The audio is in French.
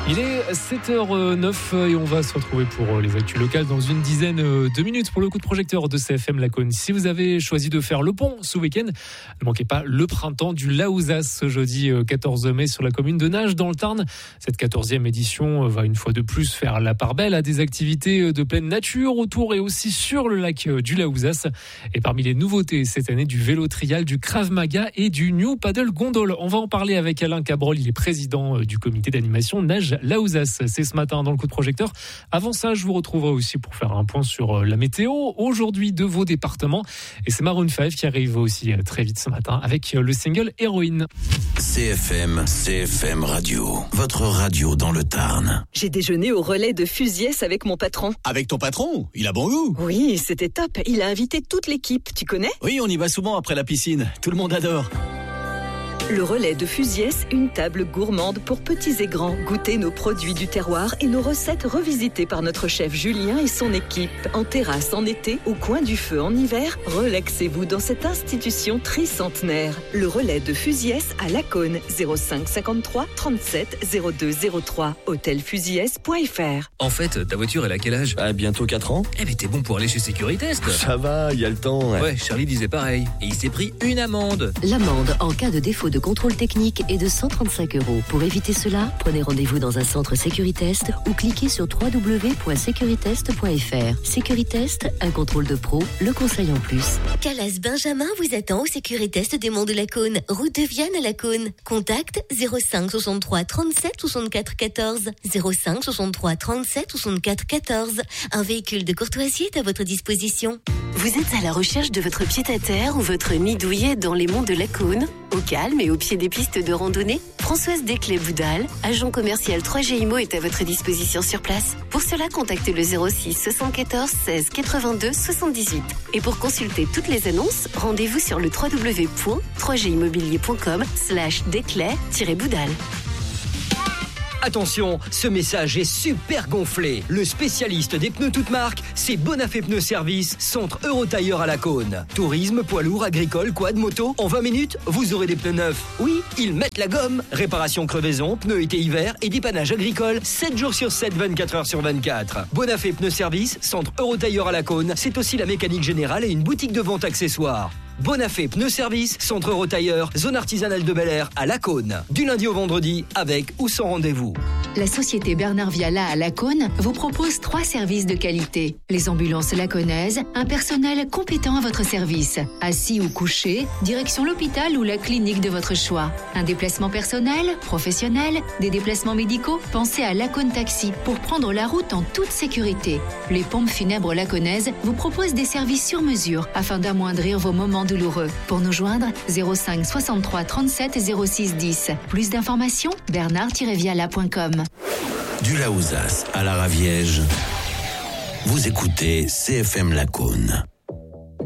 Il est 7h09 et on va se retrouver pour les actus locales dans une dizaine de minutes pour le coup de projecteur de CFM Lacoune. Si vous avez choisi de faire le pont ce week-end, ne manquez pas le printemps du Laouzas ce jeudi 14 mai sur la commune de Nages dans le Tarn. Cette 14e édition va une fois de plus faire la part belle à des activités de pleine nature autour et aussi sur le lac du Laouzas. Et parmi les nouveautés cette année, du vélo trial, du Krav Maga et du New Paddle Gondole. On va en parler avec Alain Cabrol, il est président du comité d'animation Nages Laouzas. C'est ce matin dans le coup de projecteur. Avant ça, je vous retrouverai aussi pour faire un point sur la météo aujourd'hui de vos départements. Et c'est Maroon 5 qui arrive aussi très vite ce matin avec le single Héroïne. CFM Radio, votre radio dans le Tarn. J'ai déjeuné au relais de Fusiès avec mon patron. Avec ton patron? Il a bon goût. Oui, c'était top. Il a invité toute l'équipe, tu connais? Oui, on y va souvent après la piscine. Tout le monde adore. Le relais de Fusiès, une table gourmande pour petits et grands. Goûtez nos produits du terroir et nos recettes revisitées par notre chef Julien et son équipe. En terrasse en été, au coin du feu en hiver, relaxez-vous dans cette institution tricentenaire. Le relais de Fusiès à Lacoune, 05 53 37 02 03, hôtelfusiès.fr. En fait, ta voiture, elle a quel âge? Bientôt 4 ans. Eh mais t'es bon pour aller chez Sécuritest. Ça va, il y a le temps. Ouais, Charlie disait pareil. Et il s'est pris une amende. L'amende en cas de défaut de contrôle technique est de 135 €. Pour éviter cela, prenez rendez-vous dans un centre Sécuritest ou cliquez sur www.securitest.fr. Sécuritest, un contrôle de pro, le conseil en plus. Calas Benjamin vous attend au Sécuritest des Monts de Lacoune, route de Vienne à Lacoune. Contact 05 63 37 64 14. 05 63 37 64 14. Un véhicule de courtoisie est à votre disposition. Vous êtes à la recherche de votre pied-à-terre ou votre nid douillet dans les monts de Lacoune, au calme et au pied des pistes de randonnée? Françoise Desclés-Boudal, agent commercial 3G IMO, est à votre disposition sur place. Pour cela, contactez le 06 74 16 82 78. Et pour consulter toutes les annonces, rendez-vous sur le www.3gimmobilier.com/Desclés-Boudal. Attention, ce message est super gonflé. Le spécialiste des pneus toutes marques, c'est Bonafé Pneus Service, centre Eurotailleur à Lacoune. Tourisme, poids lourd, agricole, quad, moto, en 20 minutes, vous aurez des pneus neufs. Oui, ils mettent la gomme. Réparation crevaison, pneus été-hiver et dépannage agricole, 7 jours sur 7, 24 heures sur 24. Bonafé Pneus Service, centre Eurotailleur à Lacoune, c'est aussi la mécanique générale et une boutique de vente accessoires. Bonafé Pneus Service, centre Eurotailleur, zone artisanale de Bel-Air à Lacoune. Du lundi au vendredi, avec ou sans rendez-vous. La société Bernard Viala à Lacoune vous propose 3 services de qualité. Les ambulances laconnaises, un personnel compétent à votre service. Assis ou couché, direction l'hôpital ou la clinique de votre choix. Un déplacement personnel, professionnel, des déplacements médicaux, pensez à Lacoune Taxi pour prendre la route en toute sécurité. Les pompes funèbres laconnaises vous proposent des services sur mesure afin d'amoindrir vos moments douloureux. Pour nous joindre, 05 63 37 06 10. Plus d'informations, bernard-viala.com. Du Laouzas à la Raviège, vous écoutez CFM Lacoune.